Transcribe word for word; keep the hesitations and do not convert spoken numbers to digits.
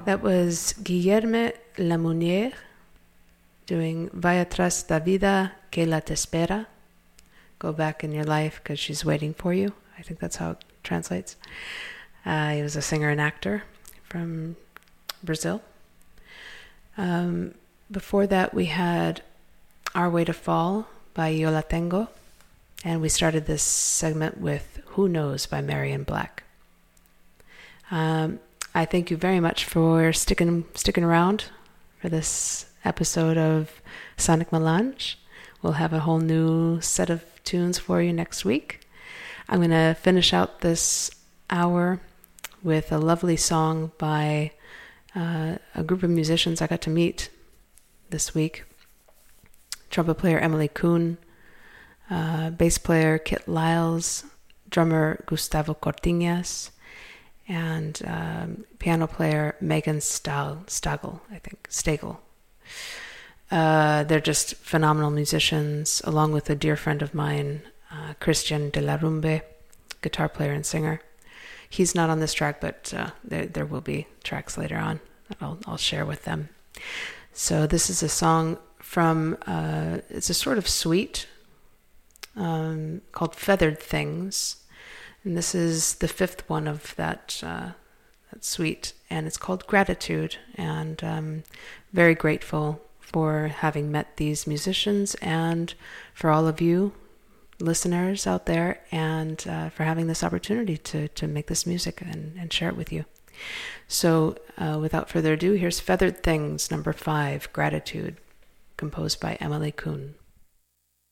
That was Guillerme Lamounière doing Vaya tras la vida que la te espera. Go back in your life because she's waiting for you. I think that's how it translates. Uh, he was a singer and actor from Brazil. Um, before that, we had Our Way to Fall by Yo La Tengo. And we started this segment with Who Knows by Marian Black. Um, I thank you very much for sticking sticking around for this episode of Sonic Melange. We'll have a whole new set of tunes for you next week. I'm going to finish out this hour with a lovely song by uh, a group of musicians I got to meet this week. Trumpet player Emily Kuhn, uh, bass player Kit Lyles, drummer Gustavo Cortinas, and um, piano player Megan Stahl, Stagel, I think, Stagel. Uh, they're just phenomenal musicians, along with a dear friend of mine, uh, Christian de la Rumbe, guitar player and singer. He's not on this track, but uh, there, there will be tracks later on that I'll, I'll share with them. So this is a song from, uh, it's a sort of suite um, called Feathered Things. And this is the fifth one of that, uh, that suite, and it's called Gratitude. And um, very grateful for having met these musicians and for all of you listeners out there, and uh, for having this opportunity to, to make this music and, and share it with you. So uh, without further ado, here's Feathered Things, number five, Gratitude, composed by Emily Kuhn.